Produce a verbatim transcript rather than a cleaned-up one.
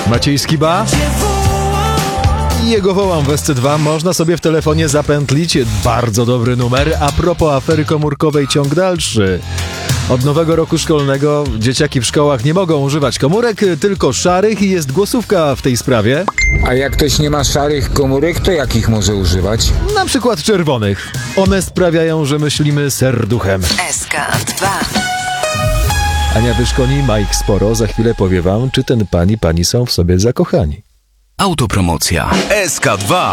Maciejski Ba? Jego wołam w S C dwa. Można sobie w telefonie zapętlić. Bardzo dobry numer. A propos afery komórkowej, ciąg dalszy. Od nowego roku szkolnego dzieciaki w szkołach nie mogą używać komórek, tylko szarych i jest głosówka w tej sprawie. A jak ktoś nie ma szarych komórek, to jakich może używać? Na przykład czerwonych. One sprawiają, że myślimy serduchem. S K dwa. Ania Wyszkoni, Mike Sporo. Za chwilę powie wam, czy ten pan i pani są w sobie zakochani. Autopromocja. S K dwa.